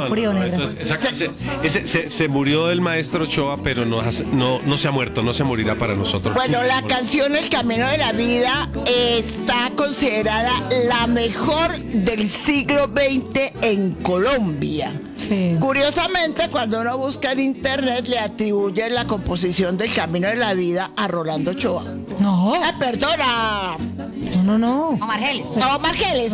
frío, negra. Se murió el maestro Ochoa, pero no se ha muerto, no se morirá para nosotros. Bueno, la canción El Camino de la Vida está considerada la mejor del siglo XX en Colombia. Sí. Curiosamente, cuando uno busca en internet, le atribuyen la composición del Camino de la Vida a Rolando Ochoa. No. Perdona. No. Omar Geles. A Omar Geles.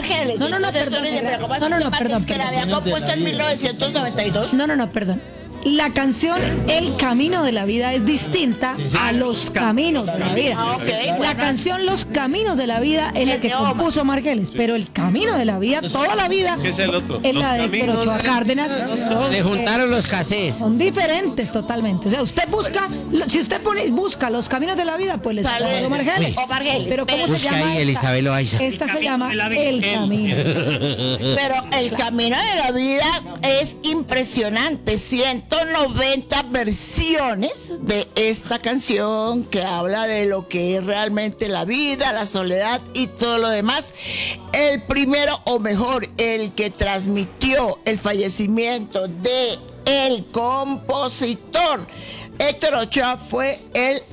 Perdón. Que la había compuesto en 1992. No, perdón. La canción El Camino de la Vida es distinta a Los Caminos de la Vida. Ah, ok, La bueno. canción Los Caminos de la Vida es la que compuso Margeles, pero El Camino de la Vida, toda la vida, ¿Qué es el otro? es Los la de Héctor Caminos Ochoa de- Cárdenas. Le juntaron los casés. Son diferentes totalmente. O sea, usted busca, si usted busca Los Caminos de la Vida, pues le Sale sale Omar Geles. Omar Geles. Pero ¿cómo se Busca llama ahí esta? Elizabeth Loaiza. Esta se llama El Camino. Pero El Camino de la Vida es impresionante. 190 versiones de esta canción que habla de lo que es realmente la vida, la soledad y todo lo demás. El primero, o mejor, el que transmitió el fallecimiento de el compositor Héctor Ochoa fue el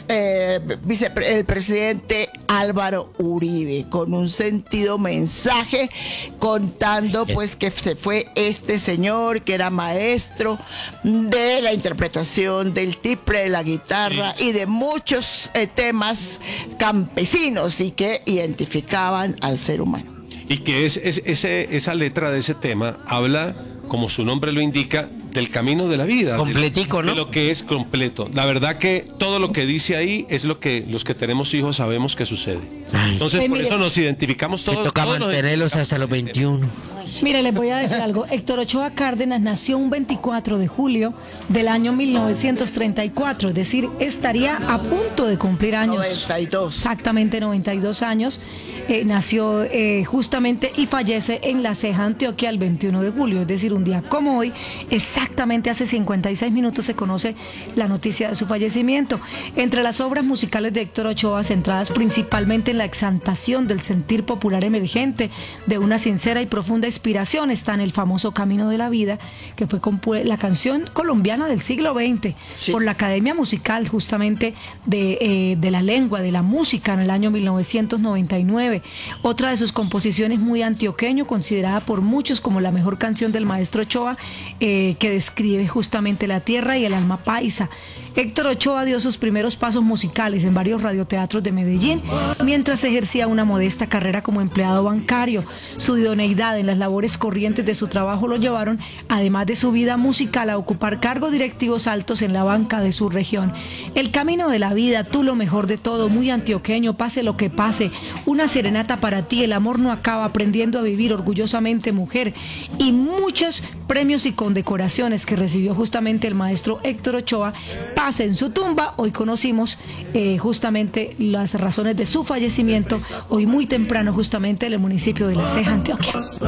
el presidente Álvaro Uribe, con un sentido mensaje contando pues que se fue este señor que era maestro de la interpretación del tiple, de la guitarra y de muchos temas campesinos y que identificaban al ser humano. Y que esa letra de ese tema habla, como su nombre lo indica, del camino de la vida. Completico, ¿no? De lo que es completo. La verdad que todo lo que dice ahí es lo que los que tenemos hijos sabemos que sucede. Entonces, por eso nos identificamos Me todos. toca todos nos mantenerlos hasta los 21. Mire, les voy a decir algo. Héctor Ochoa Cárdenas nació un 24 de julio del año 1934, es decir, estaría a punto de cumplir años. 92. Exactamente 92 años. Nació justamente y fallece en La Ceja, Antioquia, el 21 de julio, es decir, un día como hoy, exactamente hace 56 minutos se conoce la noticia de su fallecimiento. Entre las obras musicales de Héctor Ochoa, centradas principalmente en la exaltación del sentir popular emergente, de una sincera y profunda inspiración, está en el famoso Camino de la Vida, que fue la canción colombiana del siglo XX, sí, por la Academia Musical justamente de la Lengua, de la Música, en el año 1999. Otra de sus composiciones muy antioqueño, considerada por muchos como la mejor canción del maestro Ochoa, que describe justamente la tierra y el alma paisa. Héctor Ochoa dio sus primeros pasos musicales en varios radioteatros de Medellín, mientras ejercía una modesta carrera como empleado bancario. Su idoneidad en las labores corrientes de su trabajo lo llevaron, además de su vida musical, a ocupar cargos directivos altos en la banca de su región. El Camino de la Vida, tú lo mejor de todo, muy antioqueño, pase lo que pase, una serenata para ti, el amor no acaba, aprendiendo a vivir, orgullosamente mujer, y muchos premios y condecoraciones que recibió justamente el maestro Héctor Ochoa. Paz en su tumba. Hoy conocimos justamente las razones de su fallecimiento, hoy muy temprano, justamente en el municipio de La Ceja, Antioquia.